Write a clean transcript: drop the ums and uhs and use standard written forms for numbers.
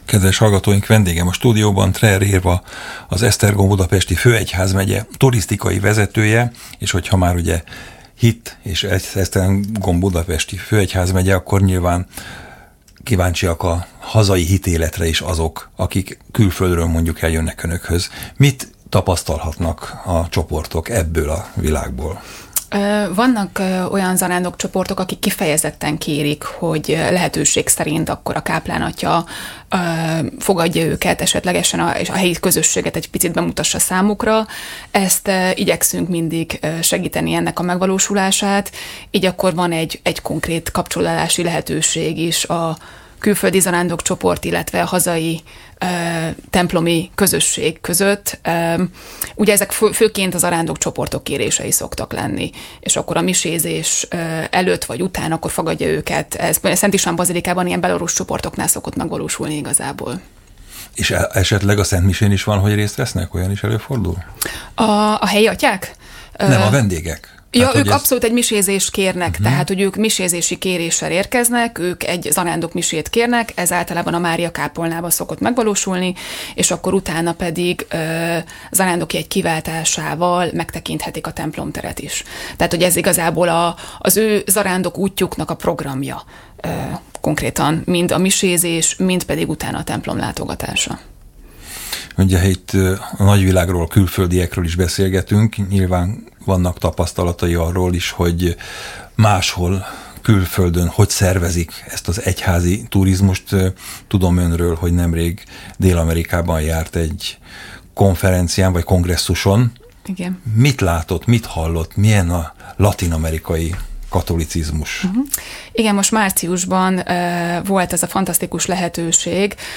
Kedves hallgatóink, vendégem a stúdióban Treller Érva, az Esztergom Budapesti Főegyházmegye turisztikai vezetője, és hogyha már ugye HIT és Esztergom Budapesti Főegyházmegye, akkor nyilván kíváncsiak a hazai hitéletre is azok, akik külföldről mondjuk eljönnek önökhöz. Mit tapasztalhatnak a csoportok ebből a világból? Vannak olyan zarándokcsoportok, akik kifejezetten kérik, hogy lehetőség szerint akkor a káplánatja fogadja őket, esetlegesen és a helyi közösséget egy picit bemutassa számukra. Ezt igyekszünk mindig segíteni ennek a megvalósulását, így akkor van egy konkrét kapcsolási lehetőség is a külföldi zarándokcsoport, illetve a hazai templomi közösség között. Ugye ezek főként az zarándokcsoportok kérései szoktak lenni, és akkor a misézés előtt vagy után akkor fogadja őket. Ez Szent István bazilikában ilyen belorusz csoportoknál szokott megvalósulni igazából. És esetleg a Szent Misén is van, hogy részt vesznek? Olyan is előfordul? A helyi atyák? Nem, a vendégek. Ja, ők abszolút egy misézést kérnek, tehát hogy ők misézési kéréssel érkeznek, ők egy zarándok misét kérnek, ez általában a Mária kápolnában szokott megvalósulni, és akkor utána pedig zarándoki egy kiváltásával megtekinthetik a templomteret is. Tehát, hogy ez igazából az ő zarándok útjuknak a programja konkrétan, mind a misézés, mind pedig utána a templom látogatása. Ugye itt a nagyvilágról, külföldiekről is beszélgetünk, nyilván vannak tapasztalatai arról is, hogy máshol külföldön hogy szervezik ezt az egyházi turizmust. Tudom önről, hogy nemrég Dél-Amerikában járt egy konferencián vagy kongresszuson. Igen. Mit látott, mit hallott, milyen a latin-amerikai katolicizmus? Igen, most márciusban volt ez a fantasztikus lehetőség.